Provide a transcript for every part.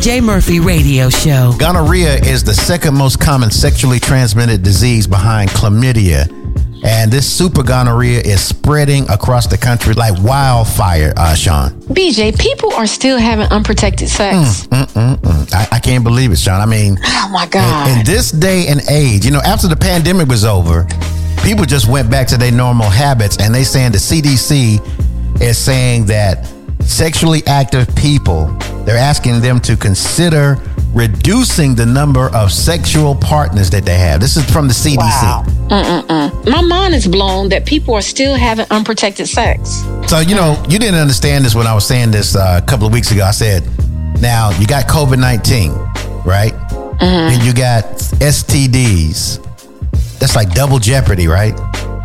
BJ Murphy Radio Show. Gonorrhea is the second most common sexually transmitted disease behind chlamydia. And this super gonorrhea is spreading across the country like wildfire, Sean. BJ, people are still having unprotected sex. I can't believe it, Sean. I mean, oh my God. In this day and age, after the pandemic was over, people just went back to their normal habits, and they saying the CDC is saying that sexually active people, they're asking them to consider reducing the number of sexual partners that they have. This is from the CDC. Wow. My mind is blown that people are still having unprotected sex. So, you didn't understand this when I was saying this a couple of weeks ago. I said, now you got COVID-19, right? And you got STDs. That's like double jeopardy, right?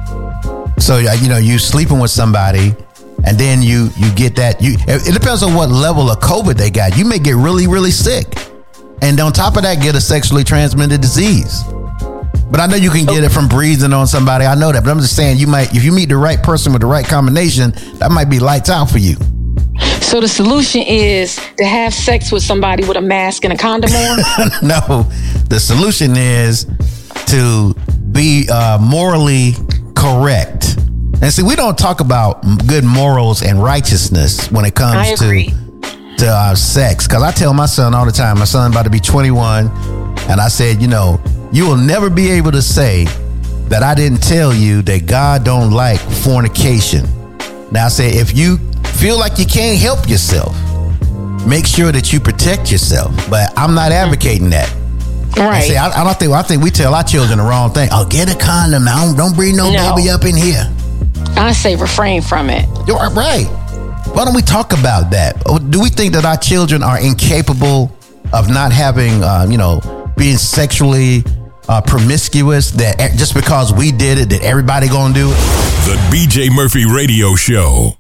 So, you sleeping with somebody, and then you get that. It depends on what level of COVID they got. You may get really, really sick. And on top of that, get a sexually transmitted disease. But I know you can get it from breathing on somebody. I know that. But I'm just saying, if you meet the right person with the right combination, that might be lights out for you. So the solution is to have sex with somebody with a mask and a condom on? No, the solution is to be morally correct. And see, we don't talk about good morals and righteousness when it comes to sex. Because I tell my son all the time, my son about to be 21, and I said, you will never be able to say that I didn't tell you that God don't like fornication. Now I say, if you feel like you can't help yourself, make sure that you protect yourself. But I'm not advocating that. Right. See, I think we tell our children the wrong thing. Oh, get a condom. Don't bring no baby up in here. I say refrain from it. You're right. Why don't we talk about that? Do we think that our children are incapable of not having, being sexually promiscuous, that just because we did it, that everybody gonna do it? The BJ Murphy Radio Show.